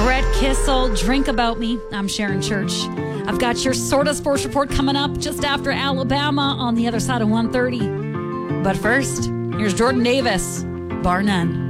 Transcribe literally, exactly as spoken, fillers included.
Brett Kissel, Drink About Me. I'm Sharon Church. I've got your Sorta Sports Report coming up just after Alabama on the other side of one thirty. But first, here's Jordan Davis, Bar None.